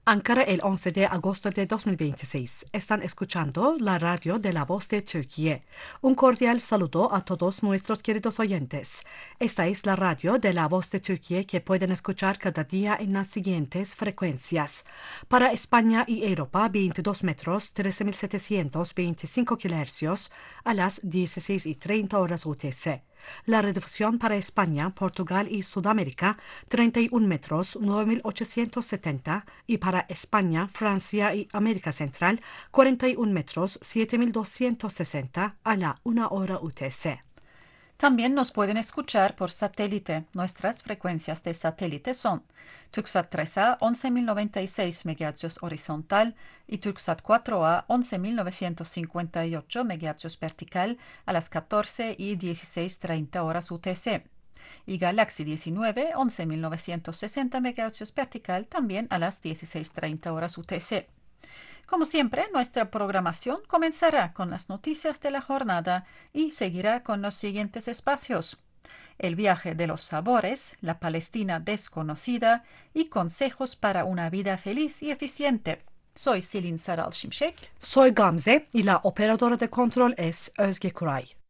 Ankara el 11 de agosto de 2026. Están escuchando la radio de La Voz de Turquía. Un cordial saludo a todos nuestros queridos oyentes. Esta es la radio de La Voz de Turquía que pueden escuchar cada día en las siguientes frecuencias. Para España y Europa, 22 metros, 13.725 kHz a las 16:30 horas UTC. La redifusión para España, Portugal y Sudamérica, 31 metros, 9.870 y para España, Francia y América Central, 41 metros, 7.260 a la 1 hora UTC. También nos pueden escuchar por satélite. Nuestras frecuencias de satélite son Turksat 3A 11.096 MHz horizontal y Turksat 4A 11.958 MHz vertical a las 14 y 16:30 horas UTC. Y Galaxy 19 11.960 MHz vertical también a las 16:30 horas UTC. Como siempre, nuestra programación comenzará con las noticias de la jornada y seguirá con los siguientes espacios: el viaje de los sabores, la Palestina desconocida y consejos para una vida feliz y eficiente. Soy Selin Saral Şimşek. Soy Gamze y la operadora de control es Özge Kuray.